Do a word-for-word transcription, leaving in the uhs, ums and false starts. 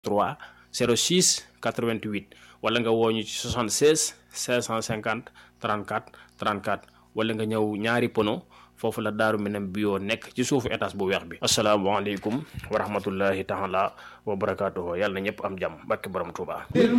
trois zéro six quatre-vingt-huit wala nga woo ñu ci soixante-seize cinq cent cinquante trente-quatre trente-quatre wala nga ñëw ñaari pono foofu la Daaru Minam bio nekk ci suufu étage bu weex bi. asalaamaaleykum wa rahmatullahi taala wa barakaatuhu yàlla na ñëpp am jàmm barke borom Tuuba.